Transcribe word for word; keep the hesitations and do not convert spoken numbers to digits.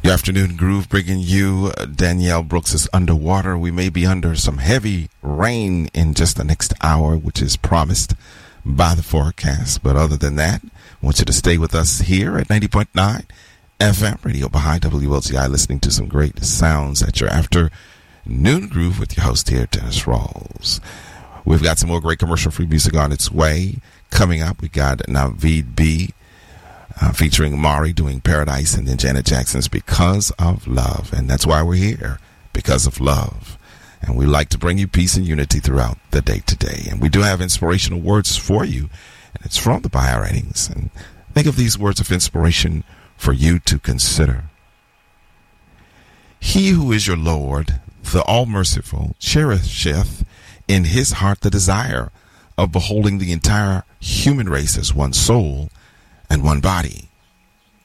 Your afternoon groove bringing you uh, Danielle Brooks' Underwater. We may be under some heavy rain in just the next hour, which is promised by the forecast. But other than that, I want you to stay with us here at ninety point nine F M Radio behind W L T I, listening to some great sounds at your afternoon groove with your host here, Dennis Rawls. We've got some more great commercial-free music on its way. Coming up, we got Naveed B. Uh, featuring Mari doing Paradise, and then Janet Jackson's Because of Love. And that's why we're here, because of love. And we like to bring you peace and unity throughout the day today. And we do have inspirational words for you, and it's from the Bio Writings. And think of these words of inspiration for you to consider. He who is your Lord, the All-Merciful, cherisheth in his heart the desire of beholding the entire human race as one soul and one body.